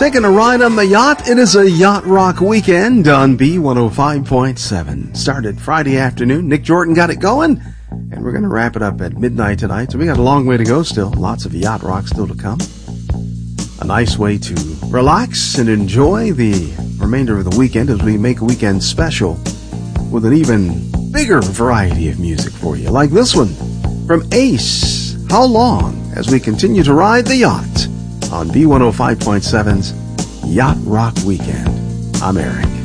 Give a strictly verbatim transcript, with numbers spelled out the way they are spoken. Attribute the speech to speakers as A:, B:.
A: Taking a ride on the yacht. It is a Yacht Rock weekend on B one oh five point seven. Started Friday afternoon. Nick Jordan got it going, and we're going to wrap it up at midnight tonight. So we got a long way to go still. Lots of Yacht Rock still to come. A nice way to relax and enjoy the remainder of the weekend as we make a weekend special with an even bigger variety of music for you. Like this one from Ace, How Long, as we continue to ride the yacht on B one oh five point seven's Yacht Rock Weekend. I'm Eric.